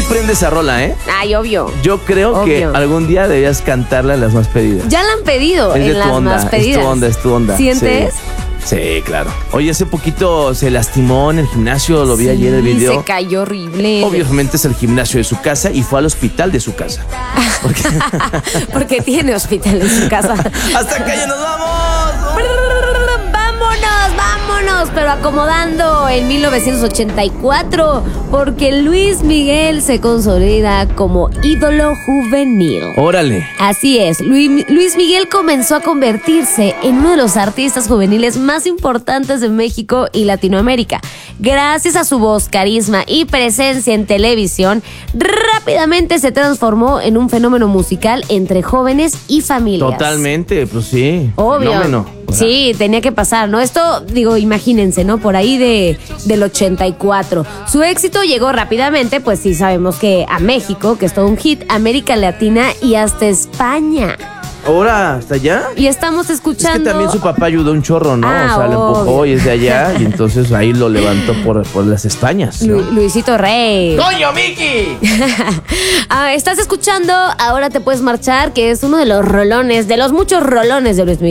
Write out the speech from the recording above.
prende esa rola, ¿eh? Ay, obvio. Yo creo que algún día debías cantarla en las más pedidas. Ya la han pedido Es de en tu las onda, más pedidas. es tu onda. ¿Sientes? Sí, claro. Oye, hace poquito se lastimó en el gimnasio, lo vi ayer en el video. Se cayó horrible. Obviamente es el gimnasio de su casa y fue al hospital de su casa. Porque tiene hospital en su casa. ¡Hasta acá ya nos vamos! Vámonos, pero acomodando en 1984, porque Luis Miguel se consolida como ídolo juvenil. Órale. Así es, Luis Miguel comenzó a convertirse en uno de los artistas juveniles más importantes de México y Latinoamérica. Gracias a su voz, carisma y presencia en televisión, rápidamente se transformó en un fenómeno musical entre jóvenes y familias. Totalmente, pues sí. Obvio. Fenómeno. Sí, tenía que pasar, ¿no? Esto, digo, imagínense, ¿no? Por ahí del 84. Su éxito llegó rápidamente, pues sí sabemos que a México, que es todo un hit, América Latina y hasta España. ¿Ahora hasta allá? Y estamos escuchando... Es que también su papá ayudó un chorro, ¿no? Ah, o sea, le empujó y es de allá y entonces ahí lo levantó por las Españas, ¿no? Luisito Rey. ¡Coño, Miki! Estás escuchando Ahora te puedes marchar, que es uno de los rolones, de los muchos rolones de Luis Miguel.